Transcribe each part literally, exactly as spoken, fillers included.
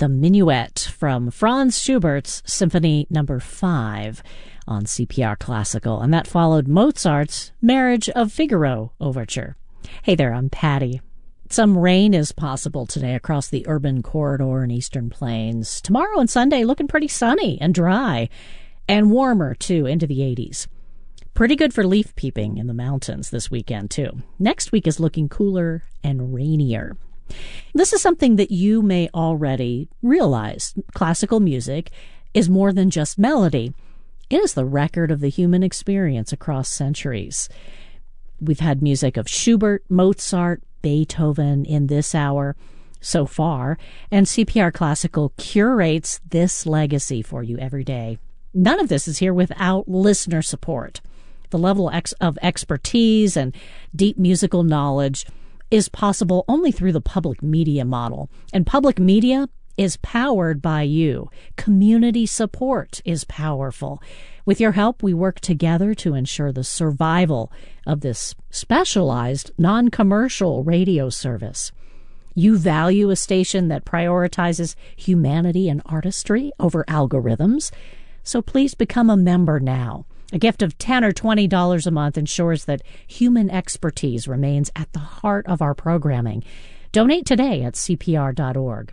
the Minuet from Franz Schubert's Symphony Number five on C P R Classical, and that followed Mozart's Marriage of Figaro Overture. Hey there, I'm Patty. Some rain is possible today across the urban corridor and eastern plains. Tomorrow and Sunday looking pretty sunny and dry, and warmer, too, into the eighties. Pretty good for leaf peeping in the mountains this weekend, too. Next week is looking cooler and rainier. This is something that you may already realize. Classical music is more than just melody. It is the record of the human experience across centuries. We've had music of Schubert, Mozart, Beethoven in this hour so far, and C P R Classical curates this legacy for you every day. None of this is here without listener support. The level of expertise and deep musical knowledge is possible only through the public media model, and public media is powered by you. Community support is powerful. With your help, we work together to ensure the survival of this specialized, non-commercial radio service. You value a station that prioritizes humanity and artistry over algorithms, so please become a member now. A gift of ten dollars or twenty dollars a month ensures that human expertise remains at the heart of our programming. Donate today at C P R dot org.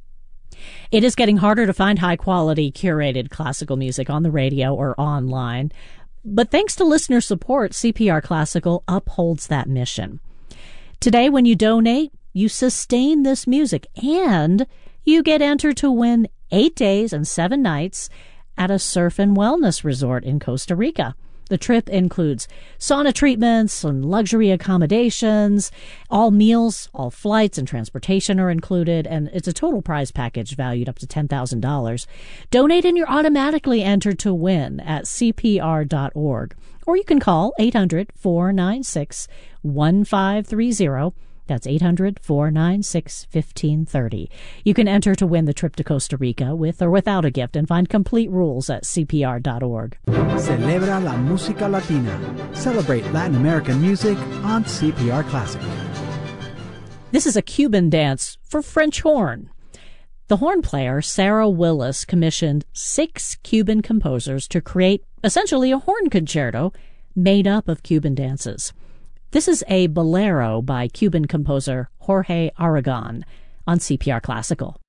It is getting harder to find high-quality, curated classical music on the radio or online. But thanks to listener support, C P R Classical upholds that mission. Today, when you donate, you sustain this music, and you get entered to win eight days and seven nights at a surf and wellness resort in Costa Rica. The trip includes sauna treatments and luxury accommodations. All meals, all flights, and transportation are included, and it's a total prize package valued up to ten thousand dollars. Donate and you're automatically entered to win at C P R dot org. Or you can call eight hundred, four nine six, one five three zero. That's eight hundred, four nine six, one five three zero. You can enter to win the trip to Costa Rica with or without a gift and find complete rules at C P R dot org. Celebra la música latina. Celebrate Latin American music on C P R Classic. This is a Cuban dance for French horn. The horn player Sarah Willis commissioned six Cuban composers to create essentially a horn concerto made up of Cuban dances. This is a bolero by Cuban composer Jorge Aragon on C P R Classical.